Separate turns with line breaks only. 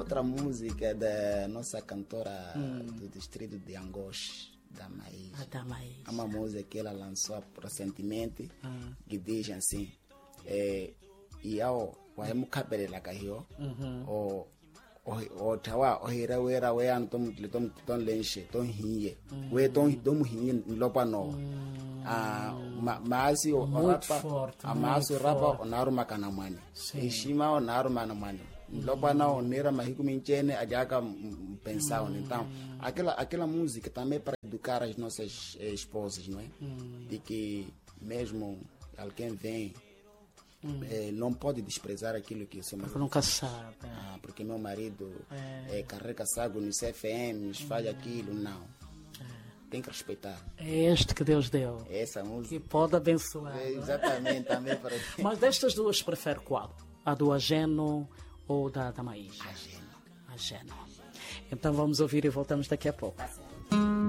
outra música da nossa cantora do distrito de Angoche, Damaís.
A Damaís.
É uma música que ela lançou recentemente, que diz assim, e ao o cabelo lá caiu, o tawa o hira wera wean tom lenche tom hinye we tom hinye lopano maasi o rapa amaasi o rapa onaru makana mani heshima onaru mana mani lopana onera mahiku minchene ajaka pensar então aquela música também para educar as nossas esposas, não é? De que mesmo alguém vem não pode desprezar aquilo que seu marido
nunca sabe.
Porque meu marido carrega sago nos CFMs, faz aquilo, não. Tem que respeitar.
É este que Deus deu.
Essa música.
Que pode abençoar.
Exatamente, também para
Mas destas duas, prefere qual? A do Ageno ou da Damaís?
Ageno.
Ageno. Então vamos ouvir e voltamos daqui a pouco.